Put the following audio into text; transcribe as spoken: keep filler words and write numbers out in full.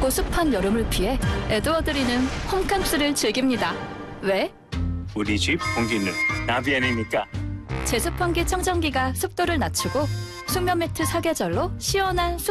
덥고 습한 여름을 피해 에드워드리는 홈캠프를 즐깁니다. 왜? 우리 집 공기는 나비엔이니까. 제습환기 청정기가 습도를 낮추고 수면 매트 사계절로 시원한 숲